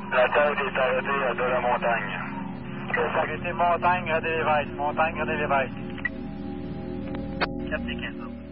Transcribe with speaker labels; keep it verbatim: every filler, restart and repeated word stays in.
Speaker 1: La tête est arrêtée à de la montagne.
Speaker 2: C'est arrêté montagne, René Lévesque. Montagne, René Lévesque.
Speaker 3: quatre et quinze.